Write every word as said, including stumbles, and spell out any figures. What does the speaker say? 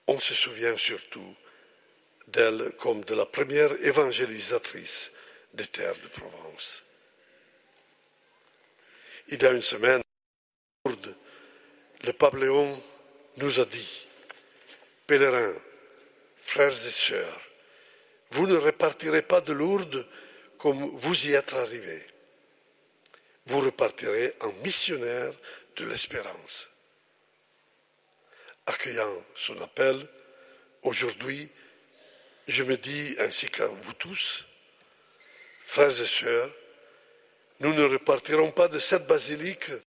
on se souvient surtout d'elle comme de la première évangélisatrice des terres de Provence. Il y a une semaine, le pape Léon nous a dit, pèlerins, frères et sœurs, vous ne repartirez pas de Lourdes comme vous y êtes arrivés. Vous repartirez en missionnaire de l'espérance. Accueillant son appel, aujourd'hui, je me dis, ainsi qu'à vous tous, frères et sœurs, nous ne repartirons pas de cette basilique